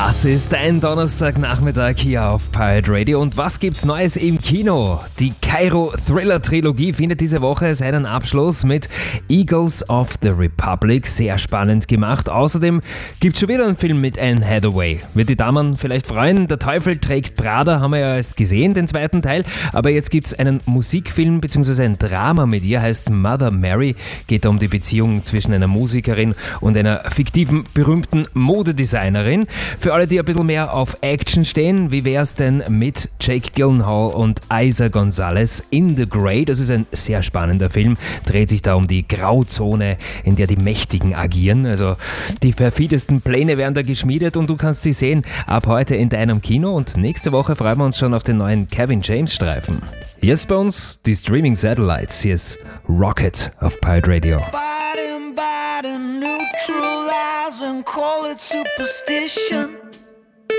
Das ist ein Donnerstagnachmittag hier auf Pirate Radio. Und was gibt's Neues im Kino? Die Kairo-Thriller-Trilogie findet diese Woche seinen Abschluss mit Eagles of the Republic. Sehr spannend gemacht. Außerdem gibt's schon wieder einen Film mit Anne Hathaway. Wird die Damen vielleicht freuen. Der Teufel trägt Prada, haben wir ja erst gesehen, den zweiten Teil. Aber jetzt gibt's einen Musikfilm bzw. ein Drama mit ihr, heißt Mother Mary. Geht um die Beziehung zwischen einer Musikerin und einer fiktiven, berühmten Modedesignerin. Für alle, die ein bisschen mehr auf Action stehen, wie wär's denn mit Jake Gyllenhaal und Isa Gonzalez in The Grey? Das ist ein sehr spannender Film, dreht sich da um die Grauzone, in der die Mächtigen agieren. Also die perfidesten Pläne werden da geschmiedet und du kannst sie sehen ab heute in deinem Kino und nächste Woche freuen wir uns schon auf den neuen Kevin James Streifen. Hier ist bei uns die Streaming Satellites, hier ist Rocket auf Pirate Radio. Biden, neutralize and call it superstition.